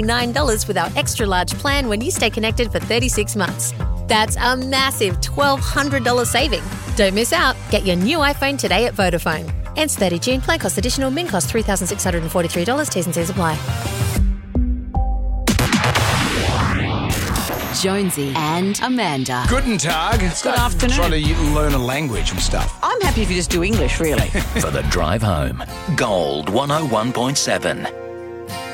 $9 with our extra large plan when you stay connected for 36 months. That's a massive $1,200 saving. Don't miss out. Get your new iPhone today at Vodafone. Ends 30 June. Plan cost additional. Min cost $3,643. T's and C's apply. Jonesy and Amanda. Guten Tag. Good afternoon. Trying to learn a language and stuff. I'm happy if you just do English, really. For the drive home. Gold 101.7.